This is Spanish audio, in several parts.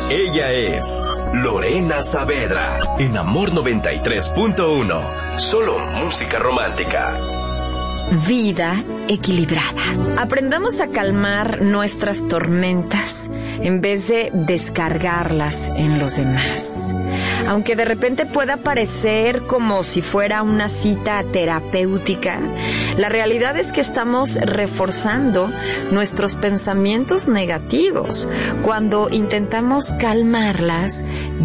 Ella es Lorena Saavedra, en Amor 93.1. Solo música romántica. Vida equilibrada. Aprendamos a calmar nuestras tormentas en vez de descargarlas en los demás. Aunque de repente pueda parecer como si fuera una cita terapéutica, la realidad es que estamos reforzando nuestros pensamientos negativos cuando intentamos calmarlas,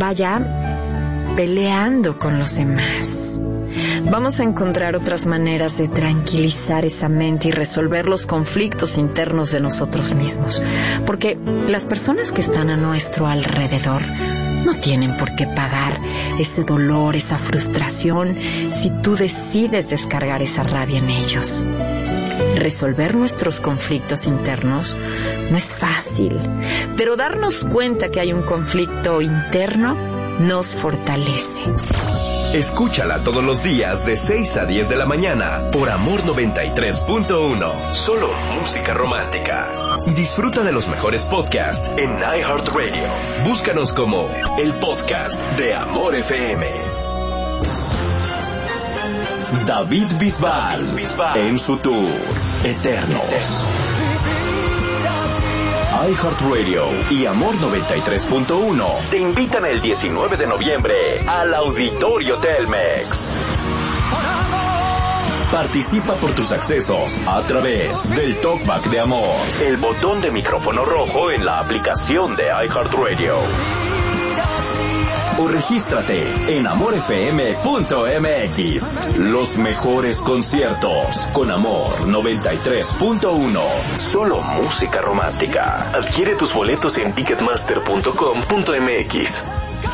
peleando con los demás. Vamos a encontrar otras maneras de tranquilizar esa mente y resolver los conflictos internos de nosotros mismos. Porque las personas que están a nuestro alrededor no tienen por qué pagar ese dolor, esa frustración, si tú decides descargar esa rabia en ellos. Resolver nuestros conflictos internos no es fácil, pero darnos cuenta que hay un conflicto interno nos fortalece. Escúchala todos los días de 6 a 10 de la mañana por Amor 93.1. Solo música romántica. Y disfruta de los mejores podcasts en iHeartRadio. Búscanos como el podcast de Amor FM. David Bisbal en su tour Eternos. iHeartRadio y Amor 93.1 te invitan el 19 de noviembre al Auditorio Telmex. Participa por tus accesos a través del Talkback de Amor, el botón de micrófono rojo en la aplicación de iHeartRadio. O regístrate en amorfm.mx. Los mejores conciertos con Amor 93.1. Solo música romántica. Adquiere tus boletos en ticketmaster.com.mx.